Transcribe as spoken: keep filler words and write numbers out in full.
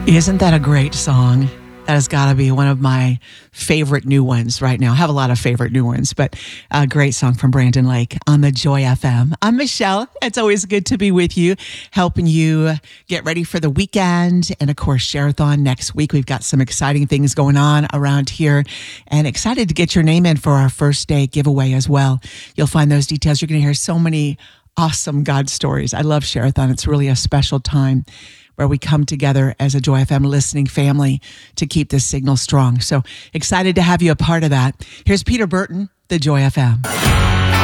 Isn't that a great song? That has got to be one of my favorite new ones right now. I have a lot of favorite new ones, but a great song from Brandon Lake on the Joy F M. I'm Michelle. It's always good to be with you, helping you get ready for the weekend. And of course, Share-a-thon next week. We've got some exciting things going on around here and excited to get your name in for our first day giveaway as well. You'll find those details. You're going to hear so many awesome God stories. I love Share-a-thon. It's really a special time where we come together as a Joy F M listening family to keep this signal strong. So excited to have you a part of that. Here's Peter Burton, the Joy F M.